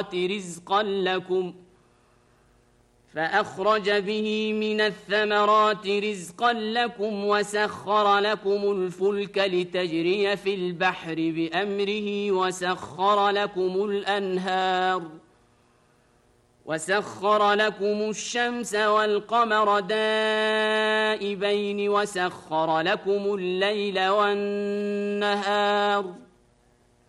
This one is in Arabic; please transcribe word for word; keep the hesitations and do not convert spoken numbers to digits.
الثمرات رزقا لكم فأخرج به من الثمرات رزقا لكم وسخر لكم الفلك لتجري في البحر بأمره وسخر لكم الأنهار وسخر لكم الشمس والقمر دائبين وسخر لكم الليل والنهار